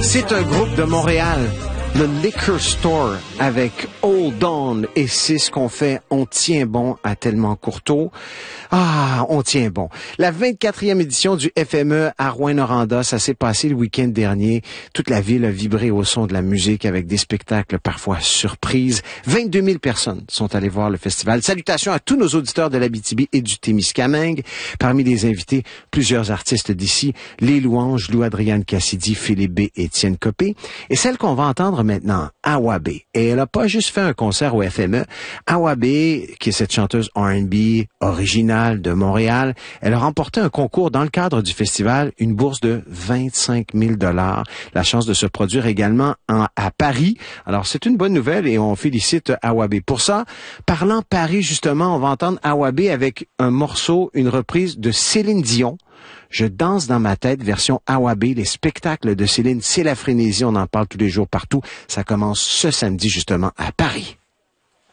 C'est un groupe de Montréal, le Liquor Store, avec Hold On, et c'est ce qu'on fait. On tient bon à Tellement Courteau. Ah, on tient bon. La 24e édition du FME à Rouyn-Noranda, ça s'est passé le week-end dernier. Toute la ville a vibré au son de la musique avec des spectacles parfois surprises. 22 000 personnes sont allées voir le festival. Salutations à tous nos auditeurs de l'Abitibi et du Témiscamingue. Parmi les invités, plusieurs artistes d'ici, Les Louanges, Lou-Adrienne Cassidy, Philippe B. et Étienne Copé. Et celle qu'on va entendre maintenant, Awa B. Et elle a pas juste fait un concert au FME. Awa B, qui est cette chanteuse R&B originale de Montréal, elle a remporté un concours dans le cadre du festival, une bourse de 25 000 $. La chance de se produire également à Paris. Alors, c'est une bonne nouvelle et on félicite Awa B. Pour ça, parlant Paris, justement, on va entendre Awa B avec un morceau, une reprise de Céline Dion. Je danse dans ma tête, version Awa B. Les spectacles de Céline, c'est la frénésie, on en parle tous les jours partout. Ça commence ce samedi, justement, à Paris.